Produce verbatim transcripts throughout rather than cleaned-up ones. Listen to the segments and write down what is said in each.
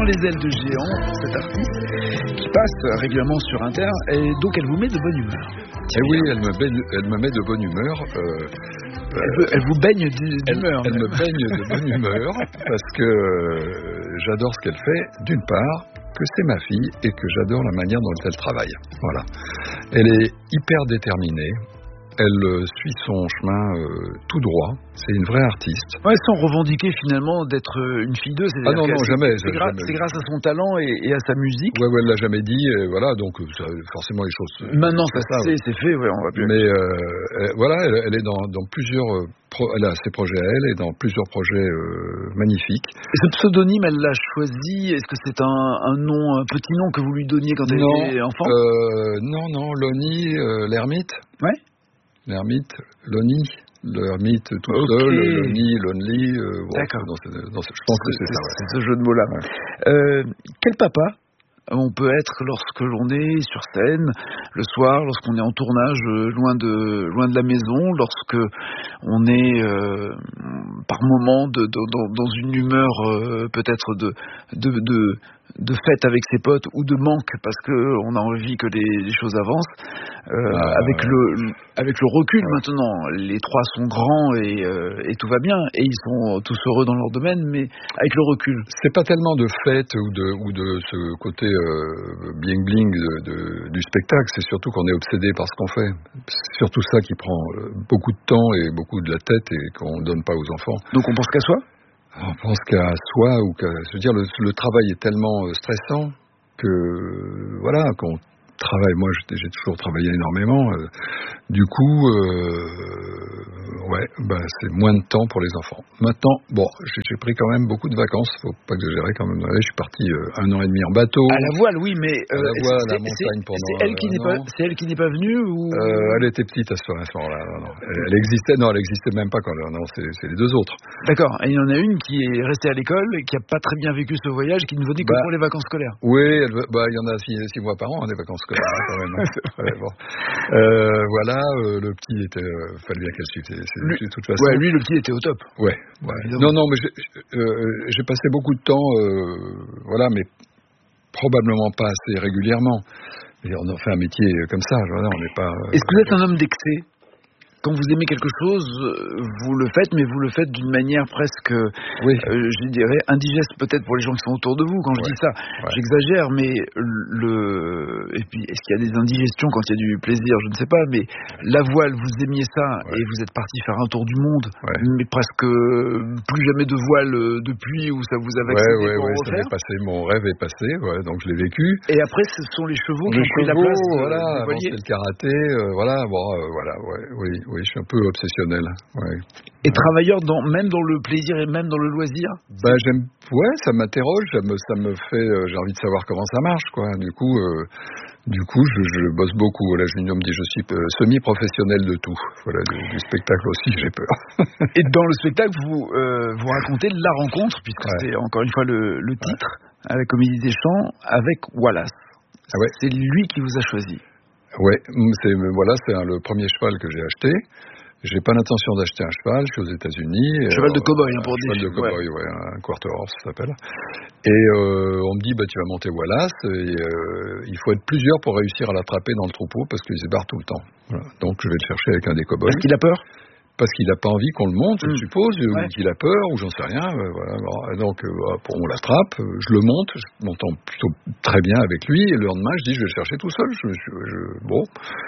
les ailes de géant, cette artiste, qui passe régulièrement sur Inter, et donc elle vous met de bonne humeur. Eh oui, elle me, baigne, elle me met de bonne humeur. Euh, elle, veut, elle vous baigne d'humeur. Elle, elle me baigne de bonne humeur parce que euh, j'adore ce qu'elle fait, d'une part, que c'est ma fille et que j'adore la manière dont elle travaille. Voilà. Elle est hyper déterminée. Elle euh, suit son chemin euh, tout droit. C'est une vraie artiste. Ouais, sans revendiquer finalement d'être une fille d'eux. Ah non, non, jamais. C'est, gra- jamais. c'est grâce à son talent et, et à sa musique. Ouais, ouais, elle l'a jamais dit. Et voilà, donc ça, forcément les choses. Maintenant, ça, ça c'est, ouais. c'est fait. Ouais, on va plus. Mais euh, elle, voilà, elle, elle est dans, dans plusieurs. Euh, pro, elle a ses projets à elle et dans plusieurs projets euh, magnifiques. Et ce pseudonyme, elle l'a choisi. Est-ce que c'est un, un nom, un petit nom que vous lui donniez quand elle non, était enfant? euh, Non, non, Lonnie, euh, l'ermite. Ouais. L'ermite, Lonnie, l'ermite tout okay. seul, Lonnie, Lonely. Euh, bon, D'accord. Dans ce, dans ce, je pense que c'est, c'est ça. Ouais. C'est ce jeu de mots-là. Ouais. Euh, quel papa on peut être lorsque l'on est sur scène le soir, lorsqu'on est en tournage loin de loin de la maison, lorsque on est euh, par moment de, de, dans, dans une humeur euh, peut-être de de, de de fête avec ses potes ou de manque parce que on a envie que les, les choses avancent. Euh, ah, avec le avec le recul ouais. Maintenant, les trois sont grands et, euh, et tout va bien et ils sont tous heureux dans leur domaine, mais avec le recul, c'est pas tellement de fête ou de ou de ce côté euh, bling bling de, de, du spectacle, c'est surtout qu'on est obsédé par ce qu'on fait. C'est surtout ça qui prend beaucoup de temps et beaucoup de la tête et qu'on donne pas aux enfants. Donc on pense qu'à soi. On pense qu'à soi ou qu'à se dire le, le travail est tellement stressant que voilà qu'on travaille. Moi, j'ai, j'ai toujours travaillé énormément. Euh, du coup, euh, ouais, bah, c'est moins de temps pour les enfants. Maintenant, bon, j'ai, j'ai pris quand même beaucoup de vacances. Faut pas exagérer quand même. Je suis parti euh, un an et demi en bateau. À la voile, oui, mais euh, à la voile, à la montagne pendant. C'est elle qui n'est pas, c'est elle qui n'est pas venue ou euh, Elle était petite à ce, à ce moment-là. Non, non. Elle, elle existait, non, elle existait même pas quand. Non, c'est, c'est les deux autres. D'accord. Et il y en a une qui est restée à l'école, qui a pas très bien vécu ce voyage, qui ne venait que bah, pour les vacances scolaires. Oui, elle, bah, il y en a six, six mois par an, hein, des vacances scolaires hein, quand même. Hein. Ouais, bon. euh, voilà, euh, le petit était, euh, fallait bien qu'elle suive. C'est, c'est, lui, de toute façon. Ouais, lui, le petit était au top. Ouais. ouais. Non, non, mais j'ai, euh, j'ai passé beaucoup de temps, euh, voilà, mais probablement pas assez régulièrement. Et on a fait un métier comme ça. Voilà, on n'est pas. Euh, Est-ce que vous êtes un homme d'excès? Quand vous aimez quelque chose, vous le faites, mais vous le faites d'une manière presque, oui. euh, je dirais, indigeste peut-être pour les gens qui sont autour de vous. Quand je ouais. dis ça, ouais. J'exagère, mais le... Et puis, est-ce qu'il y a des indigestions quand il y a du plaisir? Je ne sais pas, mais la voile, vous aimiez ça, ouais. Et vous êtes parti faire un tour du monde, ouais. Mais presque plus jamais de voile depuis, où ça vous a vacciné ouais, ouais, pour ouais, refaire. Ça m'est passé, mon rêve est passé, ouais, donc je l'ai vécu. Et après, ce sont les chevaux les qui ont pris la place de, voilà, des avant c'était le karaté, euh, voilà, bon, euh, voilà, ouais, oui, oui, je suis un peu obsessionnel. Ouais. Et travailleur dans, même dans le plaisir et même dans le loisir? Bah j'aime, ouais, ça m'interroge, ça me, ça me fait, euh, j'ai envie de savoir comment ça marche, quoi. Du coup, euh, du coup, je, je bosse beaucoup. Là, je me dis, je suis euh, semi-professionnel de tout. Voilà, du, du spectacle aussi, j'ai peur. Et dans le spectacle, vous euh, vous racontez la rencontre, puisque ouais. C'est encore une fois le, le titre, ouais. À la Comédie des Champs, avec Wallace. Ah ouais. C'est lui qui vous a choisi. Ouais, c'est voilà, c'est un, le premier cheval que j'ai acheté. J'ai pas l'intention d'acheter un cheval, je suis aux États-Unis. Cheval de cow-boy, hein, un pour cheval dire. de cow-boy, ouais. ouais, un quarter horse, ça s'appelle. Et euh, on me dit, bah tu vas monter Wallace, et euh, il faut être plusieurs pour réussir à l'attraper dans le troupeau, parce qu'il se barre tout le temps. Voilà. Donc je vais le chercher avec un des cow-boys. Parce qu'il a peur? Parce qu'il n'a pas envie qu'on le monte, je mmh. suppose, ouais. Ou qu'il a peur, ou j'en sais rien. Euh, voilà. Donc euh, on l'attrape, je le monte, je m'entends plutôt très bien avec lui, et le lendemain je dis, je vais le chercher tout seul. Je, je, je, bon.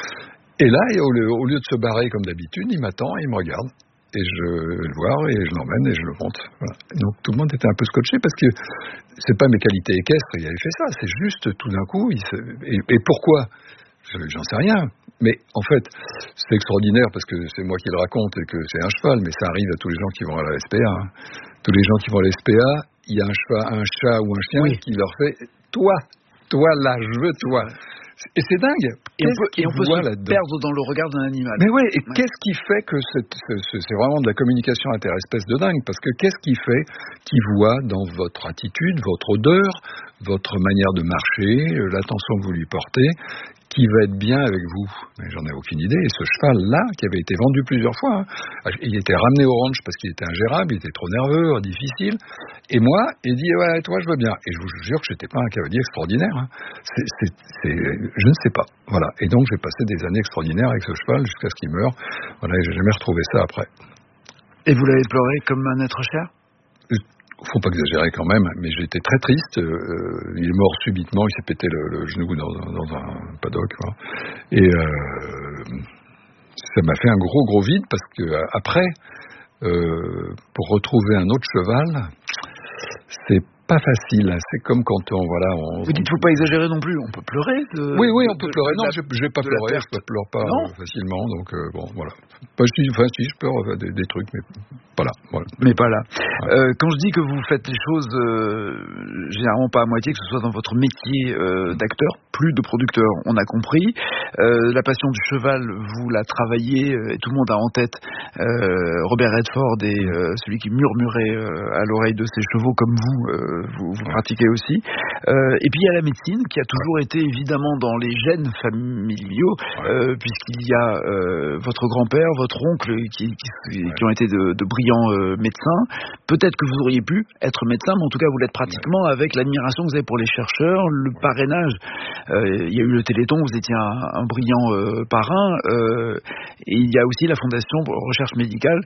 Et là, au lieu, au lieu de se barrer comme d'habitude, il m'attend, il me regarde. Et je vais le voir, et je l'emmène, et je le monte. Voilà. Donc tout le monde était un peu scotché, parce que c'est pas mes qualités équestres, il avait fait ça. C'est juste, tout d'un coup, il se... et, et pourquoi? J'en sais rien. Mais en fait, c'est extraordinaire, parce que c'est moi qui le raconte, et que c'est un cheval, mais ça arrive à tous les gens qui vont à la S P A. Hein. Tous les gens qui vont à la S P A, il y a un, cheval, un chat ou un chien oui. Qui leur fait « Toi, toi là, je veux toi ». Et c'est dingue. Et on peut, et on peut se là-dedans. Perdre dans le regard d'un animal. Mais ouais, et ouais. Qu'est-ce qui fait que c'est, c'est, c'est vraiment de la communication interespèce de dingue? Parce que qu'est-ce qui fait qu'il voit dans votre attitude, votre odeur, votre manière de marcher, l'attention que vous lui portez, qui va être bien avec vous? Mais j'en ai aucune idée. Et ce cheval-là, qui avait été vendu plusieurs fois, hein, il était ramené au ranch parce qu'il était ingérable, il était trop nerveux, difficile. Et moi, il dit, ouais, toi, je veux bien. Et je vous jure que j'étais pas un cavalier extraordinaire. Hein. C'est, c'est, c'est, je ne sais pas. Voilà. Et donc, j'ai passé des années extraordinaires avec ce cheval jusqu'à ce qu'il meure. Voilà, et j'ai jamais retrouvé ça après. Et vous l'avez pleuré comme un être cher? Faut pas exagérer quand même, mais j'ai été très triste. Euh, il est mort subitement, il s'est pété le, le genou dans, dans un paddock. Voilà. Et euh, ça m'a fait un gros gros vide parce que après, euh, pour retrouver un autre cheval, c'est pas facile. C'est comme quand on voilà. On, Vous dites faut pas exagérer non plus. On peut pleurer. De, oui oui, on peut de, pleurer. De non, la, je, je vais pas pleurer. Je ne pleure pas non. facilement. Donc euh, bon voilà. Pas si, enfin si, je pleure des, des trucs, mais pas là. Voilà. Mais pas là. Ouais. Euh, quand je dis que vous faites les choses euh, généralement pas à moitié, que ce soit dans votre métier euh, d'acteur, plus de producteur, on a compris. Euh, la passion du cheval, vous la travaillez euh, et tout le monde a en tête euh, Robert Redford et euh, celui qui murmurait euh, à l'oreille de ses chevaux comme vous, euh, vous, vous ouais. pratiquez aussi. Euh, et puis il y a la médecine qui a toujours été évidemment dans les gènes familiaux, ouais. euh, puisqu'il y a euh, votre grand-père, votre oncle qui, qui, ouais. qui ont été de, de brillants euh, médecins. Peut-être que vous auriez pu être médecin, mais en tout cas vous l'êtes pratiquement ouais. avec l'admiration que vous avez pour les chercheurs, le ouais. parrainage. Euh, il y a eu le Téléthon, vous étiez un, un brillant euh, parrain, euh, et il y a aussi la Fondation pour la recherche médicale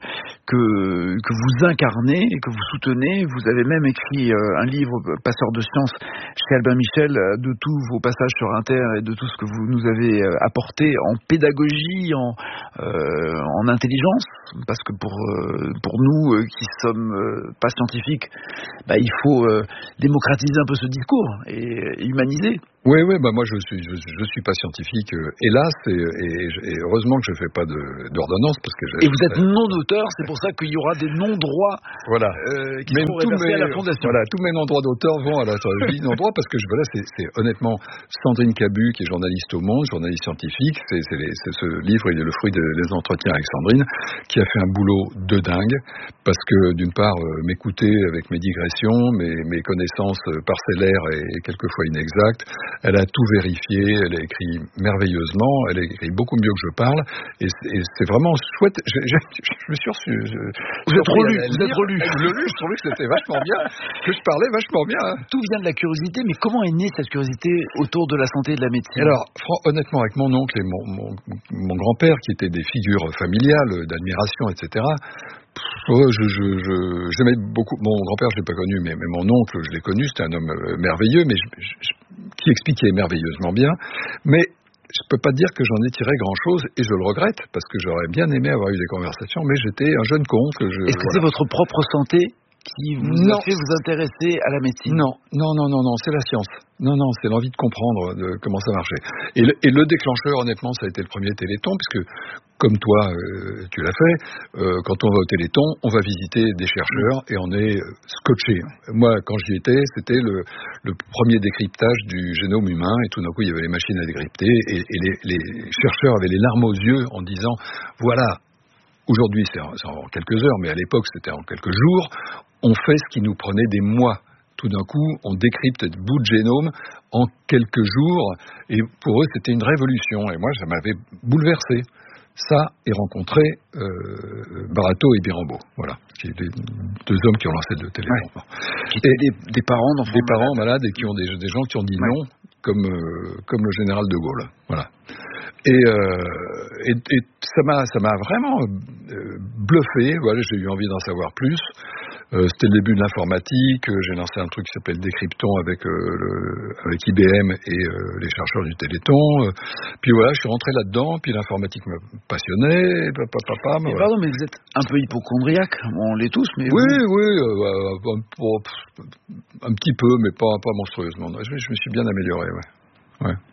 que, que vous incarnez et que vous soutenez. Vous avez même écrit euh, un livre, Passeur de sciences, chez Albin Michel, de tous vos passages sur Inter et de tout ce que vous nous avez apporté en pédagogie, en, euh, en intelligence, parce que pour, euh, pour nous euh, qui sommes euh, pas scientifiques, bah, il faut euh, démocratiser un peu ce discours et, et humaniser. Oui, oui, bah moi je suis, je, je suis pas scientifique, euh, hélas, et, et, et heureusement que je fais pas de, d'ordonnance parce que. Et vous êtes non d'auteur, c'est pour ça qu'il y aura des non-droits, voilà, euh, qui Même seront réversés mes, à la Fondation. Voilà, tous mes non-droits d'auteur vont à la. Je dis non-droits parce que je, voilà, c'est, c'est honnêtement Sandrine Cabu qui est journaliste au Monde, journaliste scientifique. C'est, c'est, les, c'est ce livre, il est le fruit des, des entretiens avec Sandrine, qui a fait un boulot de dingue parce que d'une part euh, m'écouter avec mes digressions, mes, mes connaissances parcellaires et, et quelquefois inexactes. Elle a tout vérifié, elle a écrit merveilleusement, elle a écrit beaucoup mieux que je parle, et c'est, et c'est vraiment chouette. Je, je, je me suis reçu. Je, vous êtes relu, vous êtes relu. Je l'ai lu, je trouvais que c'était vachement bien, que je parlais vachement bien. Hein. Tout vient de la curiosité, mais comment est née cette curiosité autour de la santé et de la médecine? Alors, honnêtement, avec mon oncle et mon, mon, mon grand-père, qui étaient des figures familiales, d'admiration, et cetera, Je, je, je, j'aimais beaucoup. Mon grand-père, je l'ai pas connu, mais, mais mon oncle, je l'ai connu. C'était un homme euh, merveilleux, mais je, je, qui expliquait merveilleusement bien. Mais je peux pas dire que j'en ai tiré grand-chose, et je le regrette parce que j'aurais bien aimé avoir eu des conversations, mais j'étais un jeune con. Que je, Est-ce que voilà. C'est votre propre santé qui vous non. a fait vous intéresser à la médecine? Non, non, non, non, non, c'est la science. Non, non, c'est l'envie de comprendre de comment ça marchait. Et le, et le déclencheur, honnêtement, ça a été le premier Téléthon, puisque, comme toi, euh, tu l'as fait, euh, quand on va au Téléthon, on va visiter des chercheurs et on est scotché. Moi, quand j'y étais, c'était le, le premier décryptage du génome humain, et tout d'un coup, il y avait les machines à décrypter, et, et les, les chercheurs avaient les larmes aux yeux en disant, voilà, aujourd'hui, c'est en, c'est en quelques heures, mais à l'époque, c'était en quelques jours, on fait ce qui nous prenait des mois. Tout d'un coup, on décrypte des bouts de génome en quelques jours, et pour eux, c'était une révolution. Et moi, ça m'avait bouleversé. Ça, et rencontrer euh, Barato et Birambeau, voilà, qui est les deux hommes qui ont lancé le Téléthon. Ouais. Et des, des parents d'enfants des parents malades. malades et qui ont des, des gens qui ont dit ouais. non, comme euh, comme le général de Gaulle, voilà. Et, euh, et, et ça m'a ça m'a vraiment euh, bluffé. Voilà, j'ai eu envie d'en savoir plus. Euh, c'était le début de l'informatique. J'ai lancé un truc qui s'appelle Décrypton avec, euh, le, avec I B M et euh, les chercheurs du Téléthon. Euh, puis voilà, je suis rentré là-dedans. Puis l'informatique me passionnait. Papa, papa, mais voilà. Pardon, mais vous êtes un peu hypochondriaque. On l'est tous, mais oui, vous... oui, euh, un, un, un petit peu, mais pas pas monstrueusement. Je, je me suis bien amélioré, ouais. ouais.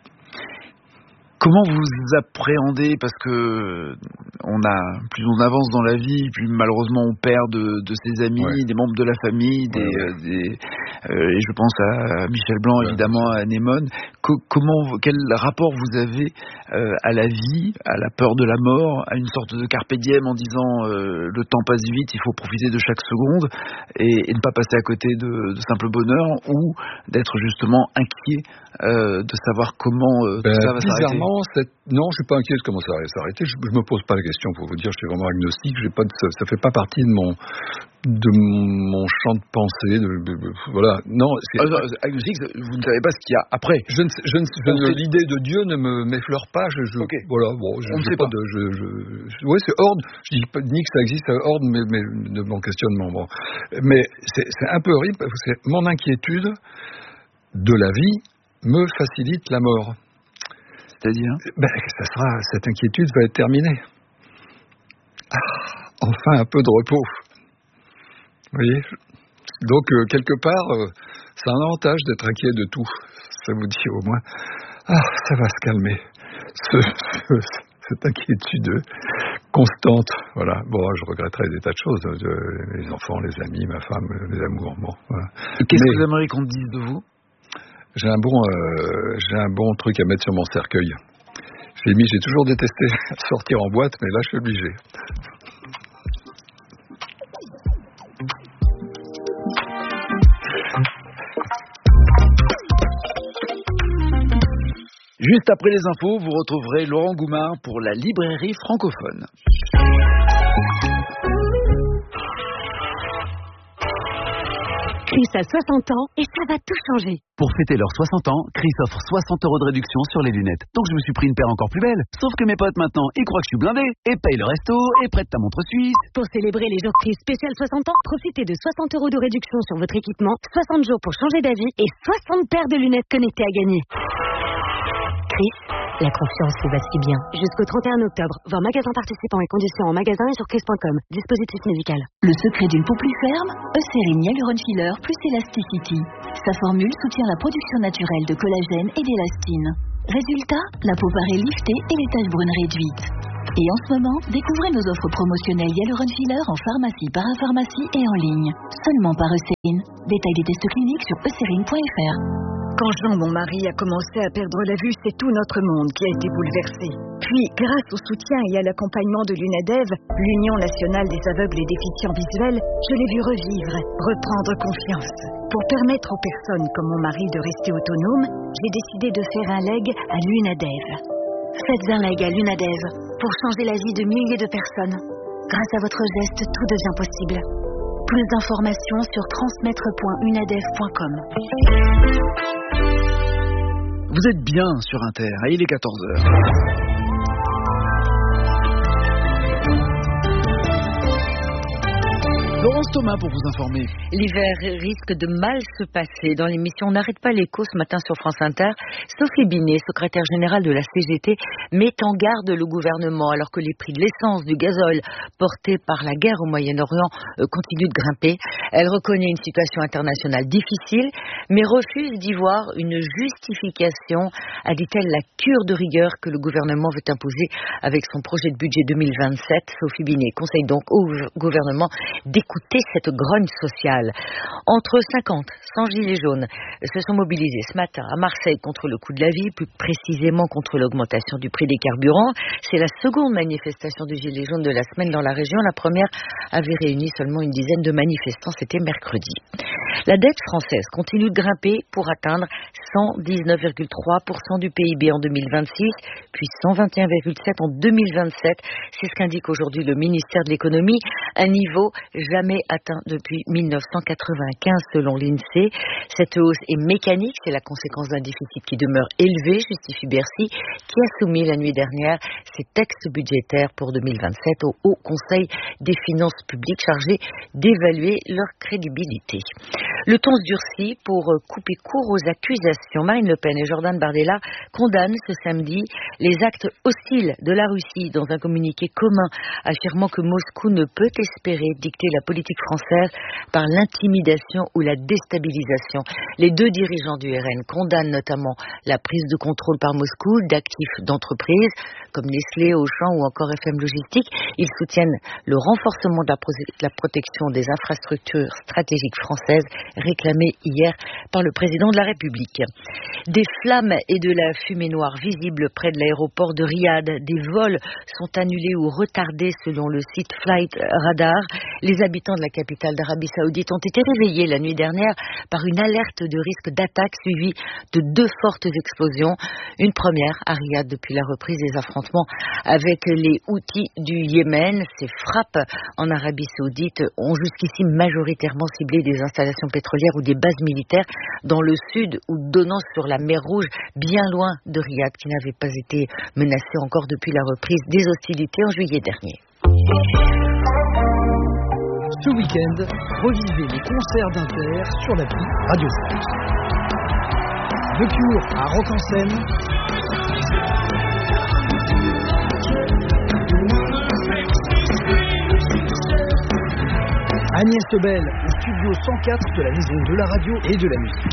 Comment vous appréhendez, parce que on a, plus on avance dans la vie, plus malheureusement on perd de, de ses amis, ouais. des membres de la famille, des, ouais, ouais. des, euh, et je pense à Michel Blanc, ouais, évidemment, à Anémone. Co- comment, quel rapport vous avez euh, à la vie, à la peur de la mort, à une sorte de carpe diem en disant euh, le temps passe vite, il faut profiter de chaque seconde et, et ne pas passer à côté de, de simple bonheur, ou d'être justement inquiet euh, de savoir comment euh, ben, tout ça va s'arrêter? Cette... Non, je suis pas inquiet de comment ça va s'arrêter. Je, je me pose pas la question, pour vous dire, je suis vraiment agnostique. J'ai pas de, ça, ça fait pas partie de mon de mon champ de pensée. De, de, de, voilà. Non, c'est... Euh, agnostique, vous ne savez pas ce qu'il y a après. Je ne, je ne, je ne, l'idée de Dieu ne me m'effleure pas. Je, je okay. Voilà. Bon, je, on ne je sait pas. pas. De, je, je, je, ouais, c'est hors. Je dis pas ni que ça existe hors de, mais, mais, de mon questionnement. Bon, mais c'est, c'est un peu horrible parce que c'est mon inquiétude de la vie me facilite la mort. C'est-à-dire ben, ça sera, cette inquiétude va être terminée. Ah, enfin un peu de repos. Vous voyez ? Donc, euh, quelque part, euh, c'est un avantage d'être inquiet de tout. Ça vous dit au moins, ah, ça va se calmer. Ce, ce, cette inquiétude constante. Voilà. Bon, je regretterais des tas de choses. De, les enfants, les amis, ma femme, les amours. Bon, voilà. Qu'est-ce Mais, que vous aimeriez qu'on dise de vous ? J'ai un bon, euh, j'ai un bon truc à mettre sur mon cercueil. J'ai mis, j'ai toujours détesté sortir en boîte, mais là, je suis obligé. Juste après les infos, vous retrouverez Laurent Goumard pour la librairie francophone. Chris a soixante ans et ça va tout changer. Pour fêter leurs soixante ans, Chris offre soixante euros de réduction sur les lunettes. Donc je me suis pris une paire encore plus belle. Sauf que mes potes maintenant, ils croient que je suis blindé et payent le resto et prêtent ta montre suisse. Pour célébrer les jours Chris spécial soixante ans, profitez de soixante euros de réduction sur votre équipement, soixante jours pour changer d'avis et soixante paires de lunettes connectées à gagner. Chris, la confiance vous va si bien. Jusqu'au trente et un octobre, voir magasins participants et conditions en magasin et sur chris point com. Dispositif médical. Le secret d'une peau plus ferme, Eucérine Hyaluron Filler plus Elasticity. Sa formule soutient la production naturelle de collagène et d'élastine. Résultat, la peau paraît liftée et les taches brunes réduites. Et en ce moment, découvrez nos offres promotionnelles Hyaluron Filler en pharmacie, parapharmacie et en ligne. Seulement par Eucérine. Détail des tests cliniques sur eucérine point f r. Quand Jean, mon mari, a commencé à perdre la vue, c'est tout notre monde qui a été bouleversé. Puis, grâce au soutien et à l'accompagnement de l'UNADEV, l'Union nationale des aveugles et déficients visuels, je l'ai vu revivre, reprendre confiance. Pour permettre aux personnes comme mon mari de rester autonomes, j'ai décidé de faire un leg à l'UNADEV. Faites un leg à l'UNADEV pour changer la vie de milliers de personnes. Grâce à votre geste, tout devient possible. Plus d'informations sur transmettre point unadev point com. Vous êtes bien sur Inter, et il est quatorze heures. Laurence Thomas pour vous informer. L'hiver risque de mal se passer. Dans l'émission On n'arrête pas l'écho ce matin sur France Inter, Sophie Binet, secrétaire générale de la C G T, met en garde le gouvernement alors que les prix de l'essence, du gazole portés par la guerre au Moyen-Orient euh, continuent de grimper. Elle reconnaît une situation internationale difficile, mais refuse d'y voir une justification, a dit-elle, la cure de rigueur que le gouvernement veut imposer avec son projet de budget deux mille vingt-sept. Sophie Binet conseille donc au gouvernement d'écouter Écoutez cette grogne sociale. Entre cinquante, cent gilets jaunes se sont mobilisés ce matin à Marseille contre le coût de la vie, plus précisément contre l'augmentation du prix des carburants. C'est la seconde manifestation du gilet jaune de la semaine dans la région. La première avait réuni seulement une dizaine de manifestants, c'était mercredi. La dette française continue de grimper pour atteindre cent dix-neuf virgule trois pour cent du P I B en deux mille vingt-six, puis cent vingt et un virgule sept pour cent en deux mille vingt-sept. C'est ce qu'indique aujourd'hui le ministère de l'économie, un niveau jamais atteint depuis mille neuf cent quatre-vingt-quinze selon l'INSEE. Cette hausse est mécanique, c'est la conséquence d'un déficit qui demeure élevé, justifie Bercy, qui a soumis la nuit dernière ses textes budgétaires pour deux mille vingt-sept au Haut Conseil des finances publiques chargé d'évaluer leur crédibilité. Le ton se durcit pour couper court aux accusations. Marine Le Pen et Jordan Bardella condamnent ce samedi les actes hostiles de la Russie dans un communiqué commun affirmant que Moscou ne peut espérer dicter la politique politique française par l'intimidation ou la déstabilisation. Les deux dirigeants du R N condamnent notamment la prise de contrôle par Moscou d'actifs d'entreprises comme Nestlé, Auchan ou encore F M Logistique. Ils soutiennent le renforcement de la, pro- de la protection des infrastructures stratégiques françaises réclamée hier par le président de la République. Des flammes et de la fumée noire visibles près de l'aéroport de Riyad. Des vols sont annulés ou retardés selon le site Flight Radar. Les habitants de la capitale d'Arabie Saoudite ont été réveillés la nuit dernière par une alerte de risque d'attaque suivie de deux fortes explosions. Une première à Riyad depuis la reprise des affrontements avec les Houthis du Yémen. Ces frappes en Arabie Saoudite ont jusqu'ici majoritairement ciblé des installations pétrolières ou des bases militaires dans le sud ou donnant sur la mer Rouge, bien loin de Riyad, qui n'avait pas été menacée encore depuis la reprise des hostilités en juillet dernier. Ce week-end, revivez les concerts d'Inter sur l'appli Radio France. De Cure à Rock en Seine, Agnès Ebel au studio cent quatre de la Maison de la Radio et de la Musique.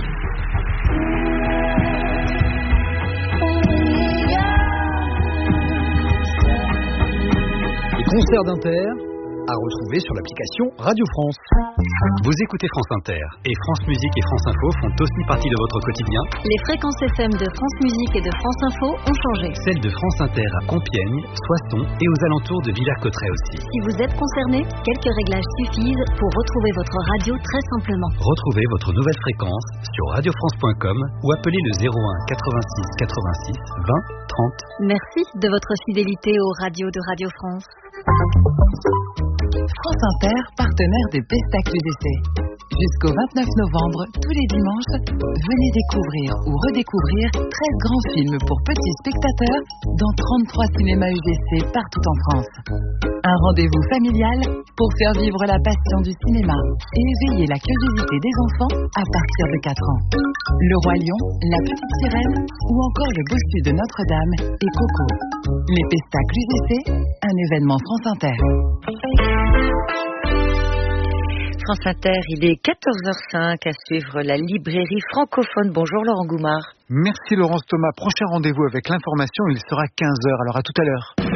Les concerts d'Inter à retrouver sur l'application Radio France. Vous écoutez France Inter et France Musique et France Info font aussi partie de votre quotidien. Les fréquences F M de France Musique et de France Info ont changé. Celles de France Inter à Compiègne, Soissons et aux alentours de Villers-Cotterêts aussi. Si vous êtes concerné, quelques réglages suffisent pour retrouver votre radio très simplement. Retrouvez votre nouvelle fréquence sur radio france point com ou appelez le zéro un quatre-vingt-six quatre-vingt-six vingt trente. Merci de votre fidélité aux radios de Radio France. France Inter, partenaire des Pestac U D C. Jusqu'au vingt-neuf novembre, tous les dimanches, venez découvrir ou redécouvrir treize grands films pour petits spectateurs dans trente-trois cinémas U D C partout en France. Un rendez-vous familial pour faire vivre la passion du cinéma et éveiller la curiosité des enfants à partir de quatre ans. Le Roi Lion, La Petite Sirène ou encore Le Bossu de Notre-Dame et Coco. Les Pestac U D C, un événement France Inter. France Inter, il est quatorze heures cinq à suivre la librairie francophone. Bonjour Laurent Goumard. Merci Laurence Thomas. Prochain rendez-vous avec l'information, il sera quinze heures. Alors à tout à l'heure.